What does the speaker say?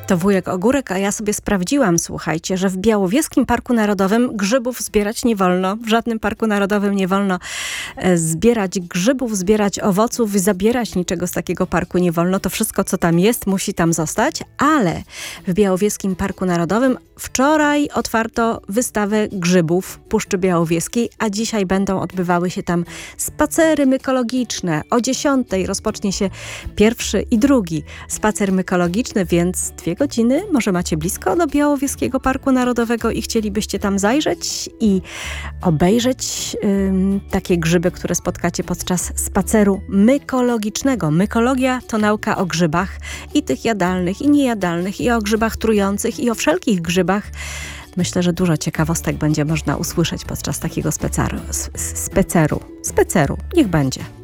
To wujek Ogórek, a ja sobie sprawdziłam, słuchajcie, że w Białowieskim Parku Narodowym grzybów zbierać nie wolno. W żadnym parku narodowym nie wolno zbierać grzybów, zbierać owoców, zabierać niczego z takiego parku nie wolno. To wszystko, co tam jest, musi tam zostać, ale w Białowieskim Parku Narodowym wczoraj otwarto wystawę grzybów Puszczy Białowieskiej, a dzisiaj będą odbywały się tam spacery mykologiczne. O 10:00 rozpocznie się pierwszy i drugi spacer mykologiczny, więc 2 godziny, może macie blisko do Białowieskiego Parku Narodowego i chcielibyście tam zajrzeć i obejrzeć takie grzyby, które spotkacie podczas spaceru mykologicznego. Mykologia to nauka o grzybach i tych jadalnych, i niejadalnych, i o grzybach trujących, i o wszelkich grzybach. Myślę, że dużo ciekawostek będzie można usłyszeć podczas takiego speceru. Niech będzie.